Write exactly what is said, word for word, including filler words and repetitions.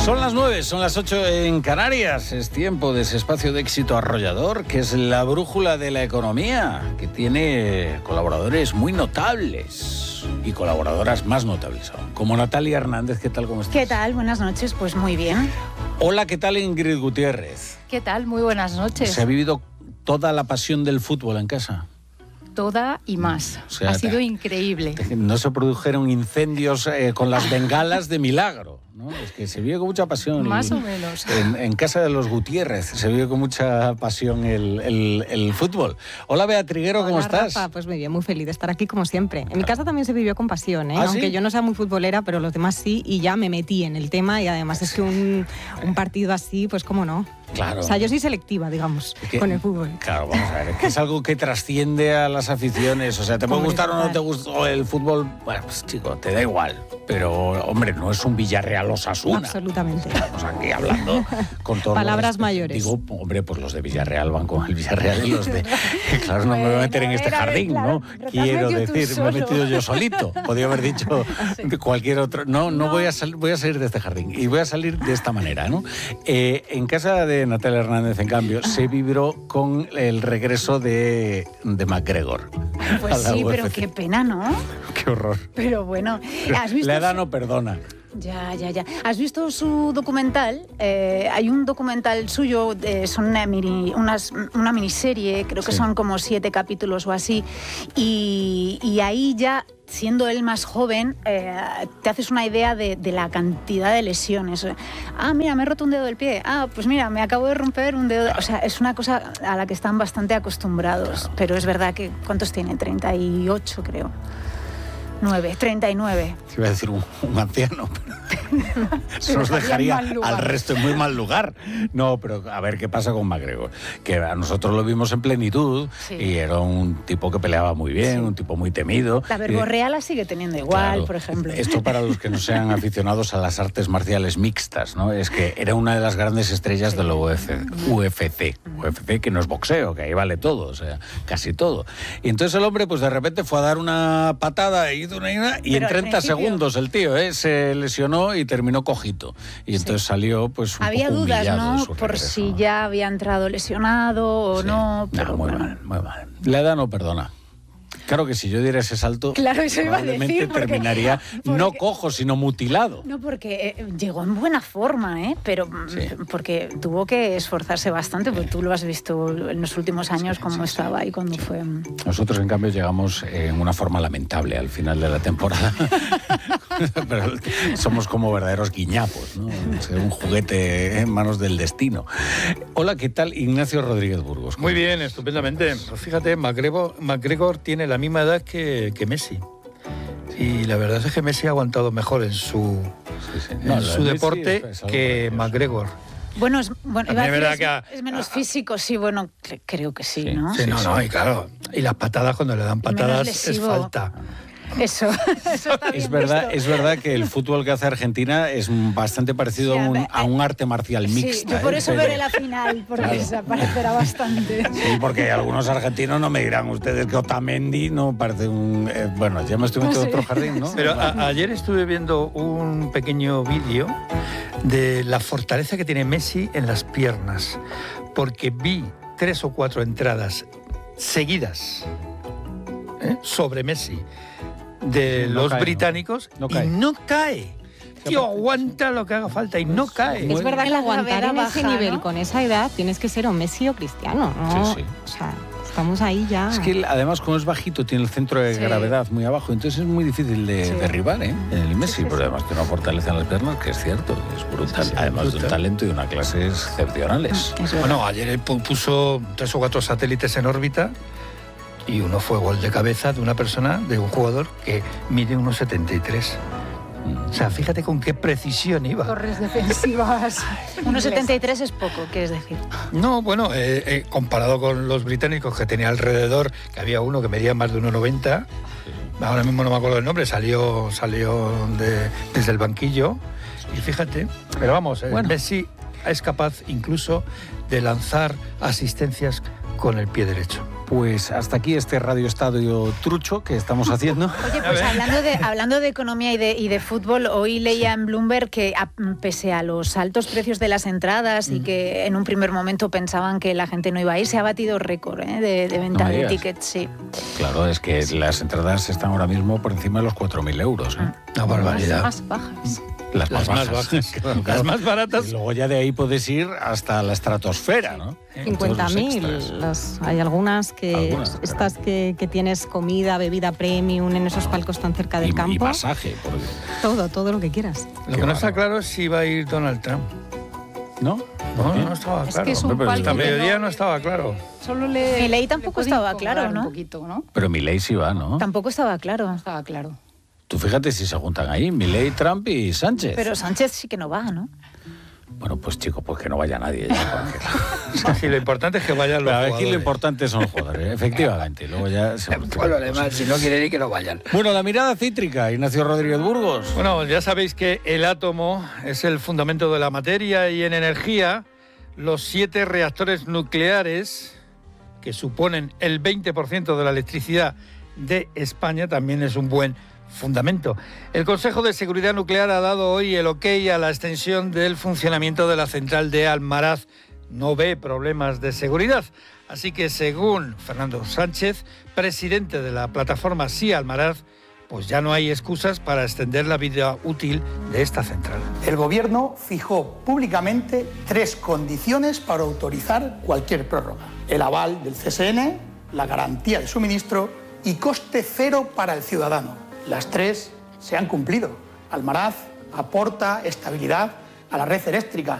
Son las nueve, son las ocho en Canarias. Es tiempo de ese espacio de éxito arrollador que es la brújula de la economía, que tiene colaboradores muy notables y colaboradoras más notables aún, como Natalia Hernández. ¿Qué tal? ¿Cómo estás? ¿Qué tal? Buenas noches. Pues muy bien. Hola, ¿qué tal Ingrid Gutiérrez? ¿Qué tal? Muy buenas noches. ¿Se ha vivido toda la pasión del fútbol en casa? Toda y más. O sea, ha sido increíble. No se produjeron incendios eh, con las bengalas de milagro, ¿no? Es que se vive con mucha pasión. Más el, o menos. En, en casa de los Gutiérrez se vive con mucha pasión el, el, el fútbol. Hola, Bea Triguero, ¿cómo Hola, estás? Rafa, pues muy bien, muy feliz de estar aquí como siempre. En mi casa también se vivió con pasión, ¿eh? ¿Ah, aunque sí? yo no sea muy futbolera, pero los demás sí, y ya me metí en el tema, y además es que un, un partido así, pues cómo no. Claro. O sea, yo soy selectiva, digamos, ¿Qué? con el fútbol. Claro, vamos a ver, es que es algo que trasciende a las aficiones. O sea, te puede Hombre, gustar o no total. te gusta el fútbol, bueno, pues chico, te da igual. Pero, hombre, no es un Villarreal Osasuna. Absolutamente. Estamos aquí hablando con todos Palabras los... mayores. Digo, hombre, pues los de Villarreal van con el Villarreal y los de... Claro, no me voy a meter en Bueno, este a ver, jardín, claro, ¿no? pero te has Quiero metido tú decir, me he solo. metido yo solito. Podría haber dicho de cualquier otro... No, no, No. Voy, a sal... voy a salir de este jardín. Y voy a salir de esta manera, ¿no? Eh, en casa de Natalia Hernández, en cambio, se vibró con el regreso de, de McGregor. a Pues la sí, pero U F C. qué pena, ¿no? Qué horror. Pero bueno, ¿has visto? La edad su- no perdona. Ya, ya, ya. ¿Has visto su documental? Eh, hay un documental suyo, eh, son una, mini, unas, una miniserie, creo que Sí. son como siete capítulos o así, y, y ahí ya, siendo él más joven, eh, te haces una idea de, de la cantidad de lesiones. Ah, mira, me he roto un dedo del pie. Ah, pues mira, me acabo de romper un dedo. de-". O sea, es una cosa a la que están bastante acostumbrados, Claro. pero es verdad que, ¿cuántos tiene? treinta y ocho, creo. nueve, treinta y nueve. Iba a decir un, un anciano, pero eso nos estaría dejaría en mal lugar. al resto en muy mal lugar. No, pero a ver qué pasa con McGregor. Que a nosotros lo vimos en plenitud Sí. y era un tipo que peleaba muy bien, Sí. un tipo muy temido. La verborrea la sigue teniendo igual, Claro. por ejemplo. Esto para los que no sean aficionados a las artes marciales mixtas, ¿no? Es que era una de las grandes estrellas de la U F C. U F C, U F C que no es boxeo, que ahí vale todo, o sea, casi todo. Y entonces el hombre, pues de repente fue a dar una patada y hizo una y Pero en al treinta principio- segundos el tío, ¿eh? Se lesionó y terminó cojito. Y entonces salió, pues un Había poco dudas, humillado de ¿no? su Por regreso. si ya había entrado lesionado o Sí. no. Pero muy bueno. mal, muy mal. La edad no perdona. Claro que si yo diera ese salto, Claro, eso iba a probablemente decir, porque- terminaría no porque- cojo, sino mutilado. No, porque eh, llegó en buena forma, ¿eh? Pero mm, Sí. porque tuvo que esforzarse bastante, porque tú lo has visto en los últimos años Sí, cómo sí, estaba ahí cuando fue. mm. Nosotros, en cambio, llegamos en una forma lamentable al final de la temporada. Pero somos como verdaderos guiñapos, ¿no? Un juguete en manos del destino. Hola, ¿qué tal? Ignacio Rodríguez Burgos. Muy bien, estupendamente. Pues fíjate, McGregor, McGregor tiene la misma edad que, que Messi. Y la verdad es que Messi ha aguantado mejor en su, Sí, sí. en No, lo su de Messi deporte es- es algo que maravilloso. McGregor. Bueno, es, bueno, iba a También decir, es verdad es, que a- es menos físico, sí, bueno, cre- creo que sí, Sí. ¿no? Sí, no, no, y claro. Y las patadas, cuando le dan patadas, es lesivo. falta. Eso, eso está bien Es verdad, visto. es verdad que el fútbol que hace Argentina es bastante parecido Sí, a, a un, ver, a un arte marcial Sí, mixta. yo por ¿eh? eso Pero- veré la final, porque Claro. se parecerá bastante. Sí, porque algunos argentinos no me dirán ustedes que Otamendi no parece un... eh, bueno, ya me estoy metiendo en Sí. otro jardín, ¿no? Pero a- ayer estuve viendo un pequeño vídeo de la fortaleza que tiene Messi en las piernas, porque vi tres o cuatro entradas seguidas, ¿eh? sobre Messi de No los cae, ¿no? británicos No cae. y no cae. Tío, aguanta lo que haga falta y no cae. Es verdad que La aguantar en gravedad ese baja, nivel ¿no? con esa edad tienes que ser o Messi o Cristiano, ¿no? Sí, sí. O sea, estamos ahí ya. Es que él, además, como es bajito, tiene el centro de Sí. gravedad muy abajo, entonces es muy difícil de Sí. derribar, ¿eh? El Messi, Sí, sí, pero sí. además tiene una fortaleza en las piernas que es cierto, es brutal. Sí, sí, además de un brutal. talento y una clase excepcionales. Es verdad. Bueno, ayer él pu- puso tres o cuatro satélites en órbita y uno fue gol de cabeza de una persona, de un jugador que mide uno setenta y tres. O sea, fíjate con qué precisión iba. Torres defensivas. uno setenta y tres es poco, ¿quieres decir? No, bueno, eh, eh, comparado con los británicos que tenía alrededor, que había uno que medía más de uno noventa, ahora mismo no me acuerdo el nombre, salió, salió de- desde el banquillo y fíjate, pero vamos, eh, Bueno. Messi es capaz incluso de lanzar asistencias con el pie derecho. Pues hasta aquí este Radio Estadio trucho que estamos haciendo. Oye, pues hablando de, hablando de economía y de, y de fútbol, hoy leía en Bloomberg que a, pese a los altos precios de las entradas y que en un primer momento pensaban que la gente no iba a ir, se ha batido récord ¿eh? de, de venta No me de digas. tickets, sí. Claro, es que las entradas están ahora mismo por encima de los cuatro mil euros. ¿eh? Una barbaridad. Más bajas. Las más Las más bajas. bajas. Claro, Las claro. más baratas. Y luego ya de ahí puedes ir hasta la estratosfera, ¿no? cincuenta Todos los extras. mil. Las- Hay algunas que, Algunas, claro. estas que, que tienes comida, bebida premium en esos palcos tan cerca del Y, campo. y masaje, porque... Todo, todo lo que quieras. Lo Qué que no está bárbaro. claro es si va a ir Donald Trump. ¿No? No, ¿Qué? no estaba Es claro. que es un Hombre, pero palco Hasta que mediodía no- no estaba claro. Solo le. Milei le tampoco puede estaba incomodar claro, un ¿no? poquito, ¿no? Pero Milei sí va, ¿no? Tampoco estaba claro. Estaba claro. Tú fíjate si se juntan ahí, Milei, Trump y Sánchez. Pero Sánchez sí que no va, ¿no? Bueno, pues chico, pues que no vaya nadie. Ya, porque... Sí, lo importante es que vayan los Pero aquí lo jugadores. importante son los jugadores, efectivamente. Luego ya se... Bueno, además, si no quieren ir, que no vayan. Bueno, la mirada cítrica, Ignacio Rodríguez Burgos. Bueno, ya sabéis que el átomo es el fundamento de la materia y en energía los siete reactores nucleares, que suponen el veinte por ciento de la electricidad de España, también es un buen fundamento. El Consejo de Seguridad Nuclear ha dado hoy el ok a la extensión del funcionamiento de la central de Almaraz. No ve problemas de seguridad. Así que, según Fernando Sánchez, presidente de la plataforma Sí Almaraz, pues ya no hay excusas para extender la vida útil de esta central. El Gobierno fijó públicamente tres condiciones para autorizar cualquier prórroga: el aval del C S N, la garantía de suministro y coste cero para el ciudadano. Las tres se han cumplido. Almaraz aporta estabilidad a la red eléctrica